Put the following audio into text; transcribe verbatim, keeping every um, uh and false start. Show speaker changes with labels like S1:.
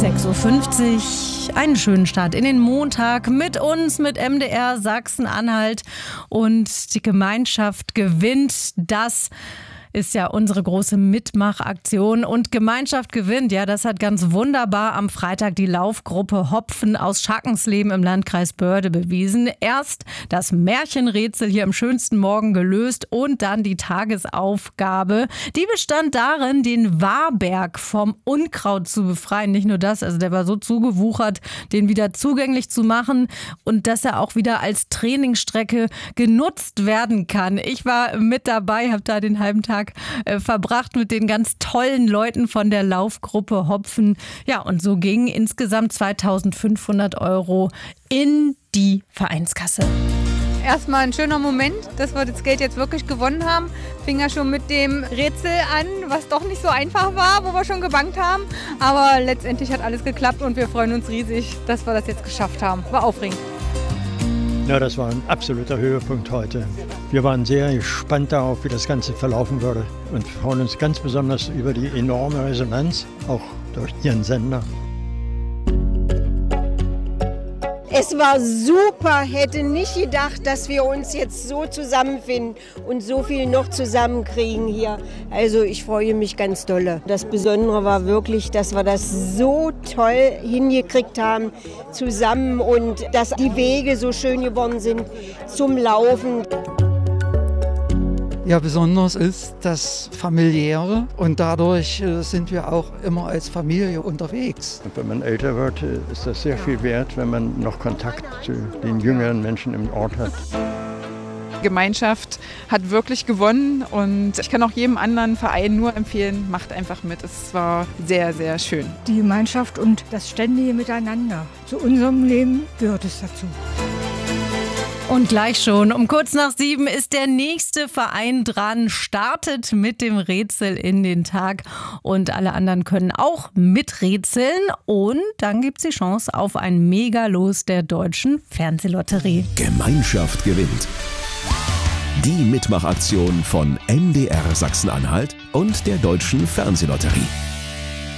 S1: sechs Uhr fünfzig, einen schönen Start in den Montag mit uns, mit M D R Sachsen-Anhalt, und die Gemeinschaft gewinnt. Das ist ja unsere große Mitmachaktion, und Gemeinschaft gewinnt, ja, das hat ganz wunderbar am Freitag die Laufgruppe Hopfen aus Scharkensleben im Landkreis Börde bewiesen. Erst das Märchenrätsel hier am schönsten Morgen gelöst und dann die Tagesaufgabe. Die bestand darin, den Warberg vom Unkraut zu befreien. Nicht nur das, also der war so zugewuchert, den wieder zugänglich zu machen und dass er auch wieder als Trainingsstrecke genutzt werden kann. Ich war mit dabei, habe da den halben Tag äh, verbracht mit den ganz tollen Leuten von der Laufgruppe Hopfen. Ja, und so gingen insgesamt zweitausendfünfhundert Euro in die Vereinskasse.
S2: Erstmal ein schöner Moment, dass wir das Geld jetzt wirklich gewonnen haben. Fing ja schon mit dem Rätsel an, was doch nicht so einfach war, wo wir schon gebankt haben. Aber letztendlich hat alles geklappt und wir freuen uns riesig, dass wir das jetzt geschafft haben. War aufregend.
S3: Ja, das war ein absoluter Höhepunkt heute. Wir waren sehr gespannt darauf, wie das Ganze verlaufen würde, und freuen uns ganz besonders über die enorme Resonanz, auch durch Ihren Sender.
S4: Es war super, hätte nicht gedacht, dass wir uns jetzt so zusammenfinden und so viel noch zusammenkriegen hier. Also ich freue mich ganz dolle. Das Besondere war wirklich, dass wir das so toll hingekriegt haben zusammen und dass die Wege so schön geworden sind zum Laufen.
S5: Ja, besonders ist das Familiäre, und dadurch äh, sind wir auch immer als Familie unterwegs.
S3: Und wenn man älter wird, ist das sehr viel wert, wenn man noch Kontakt zu den jüngeren Menschen im Ort hat.
S6: Die Gemeinschaft hat wirklich gewonnen, und ich kann auch jedem anderen Verein nur empfehlen, macht einfach mit. Es war sehr, sehr schön.
S7: Die Gemeinschaft und das ständige Miteinander. Zu unserem Leben gehört es dazu.
S1: Und gleich schon um kurz nach sieben ist der nächste Verein dran, startet mit dem Rätsel in den Tag, und alle anderen können auch miträtseln, und dann gibt es die Chance auf ein Megalos der Deutschen Fernsehlotterie.
S8: Gemeinschaft gewinnt. Die Mitmachaktion von M D R Sachsen-Anhalt und der Deutschen Fernsehlotterie.